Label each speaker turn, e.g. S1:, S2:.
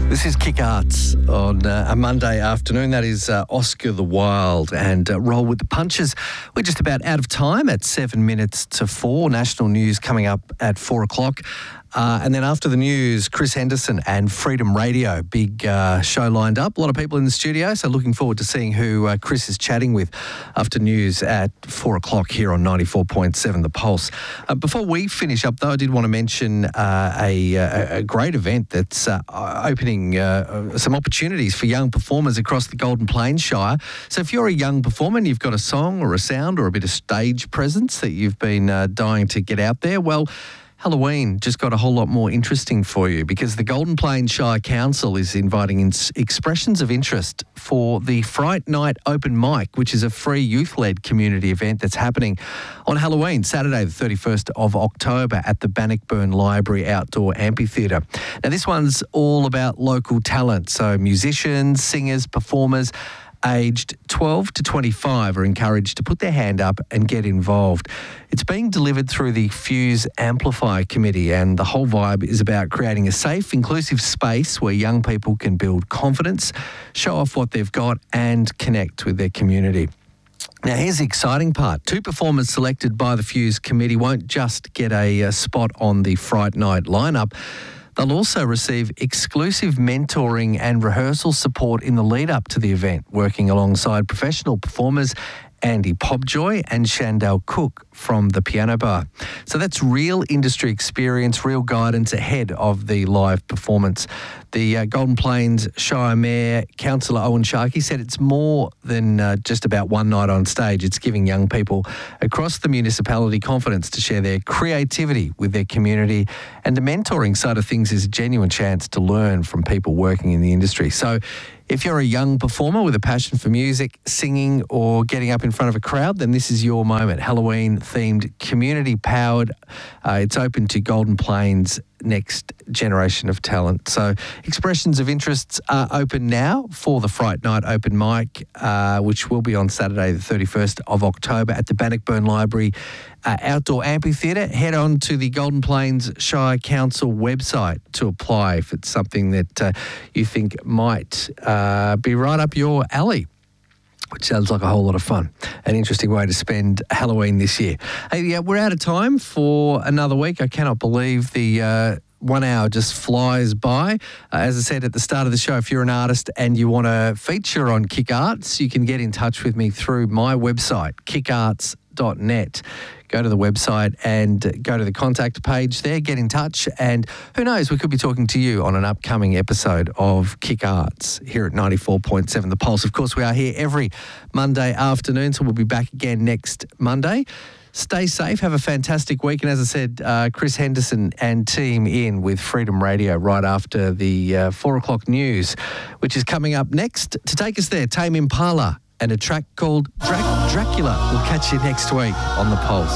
S1: This is Kick Arts on a Monday afternoon. That is Oscar the Wild and Roll with the Punches. We're just about out of time at 7 minutes to 4. National news coming up at 4 o'clock. And then after the news, Chris Henderson and Freedom Radio. Big show lined up. A lot of people in the studio, so looking forward to seeing who Chris is chatting with after news at 4 o'clock here on 94.7 The Pulse. Before we finish up, though, I did want to mention a great event that's opening some opportunities for young performers across the Golden Plains Shire. So if you're a young performer and you've got a song or a sound or a bit of stage presence that you've been dying to get out there, well, Halloween just got a whole lot more interesting for you because the Golden Plains Shire Council is inviting expressions of interest for the Fright Night Open Mic, which is a free youth-led community event that's happening on Halloween, Saturday the 31st of October at the Bannockburn Library Outdoor Amphitheatre. Now, this one's all about local talent, so musicians, singers, performers aged 12 to 25 are encouraged to put their hand up and get involved. It's being delivered through the Fuse Amplify Committee, and the whole vibe is about creating a safe, inclusive space where young people can build confidence, show off what they've got and connect with their community. Now, here's the exciting part. 2 performers selected by the Fuse Committee won't just get a spot on the Fright Night lineup. They'll also receive exclusive mentoring and rehearsal support in the lead up to the event, working alongside professional performers Andy Pobjoy and Shandell Cook from the Piano Bar. So that's real industry experience, real guidance ahead of the live performance. The Golden Plains Shire Mayor, Councillor Owen Sharkey, said it's more than just about one night on stage. It's giving young people across the municipality confidence to share their creativity with their community, and the mentoring side of things is a genuine chance to learn from people working in the industry. So if you're a young performer with a passion for music, singing or getting up in front of a crowd, then this is your moment. Halloween-themed, community-powered. It's open to Golden Plains' next generation of talent. So expressions of interests are open now for the Fright Night Open Mic, which will be on Saturday the 31st of October at the Bannockburn Library Outdoor Amphitheatre. Head on to the Golden Plains Shire Council website to apply if it's something that you think might be right up your alley, which sounds like a whole lot of fun. An interesting way to spend Halloween this year. Hey, yeah, we're out of time for another week. I cannot believe the 1 hour just flies by. As I said at the start of the show, if you're an artist and you want to feature on Kick Arts, you can get in touch with me through my website, kickarts.net. Go to the website and go to the contact page there, get in touch, and who knows, we could be talking to you on an upcoming episode of Kick Arts here at 94.7 The Pulse. Of course, we are here every Monday afternoon, so we'll be back again next Monday. Stay safe, have a fantastic week, and as I said, Chris Henderson and team in with Freedom Radio right after the 4 o'clock news, which is coming up next. To take us there, Tame Impala and a track called Dracula. We'll catch you next week on The Pulse.